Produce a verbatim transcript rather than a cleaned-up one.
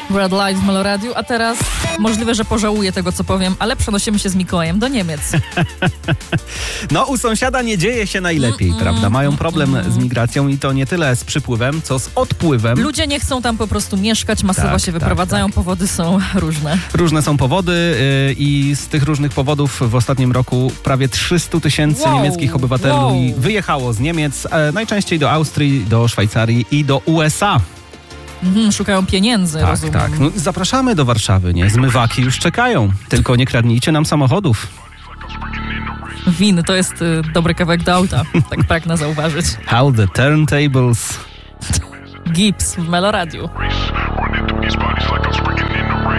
Red Light w Meloradiu, a teraz możliwe, że pożałuję tego, co powiem, ale przenosimy się z Mikołajem do Niemiec. No, u sąsiada nie dzieje się najlepiej, mm, prawda? Mają problem mm. z migracją i to nie tyle z przypływem, co z odpływem. Ludzie nie chcą tam po prostu mieszkać, masowo tak, się wyprowadzają, tak, tak. Powody są różne. Różne są powody yy, i z tych różnych powodów w ostatnim roku prawie trzysta tysięcy wow, niemieckich obywateli wow. wyjechało z Niemiec, e, najczęściej do Austrii, do Szwajcarii i do U S A. Mhm, szukają pieniędzy, tak, rozumiem. Tak, no, zapraszamy do Warszawy, nie? Zmywaki już czekają, tylko nie kradnijcie nam samochodów. Win, to jest y, dobry kawałek do auta, tak pragnę zauważyć. How the turntables. Gibbs w Meloradiu.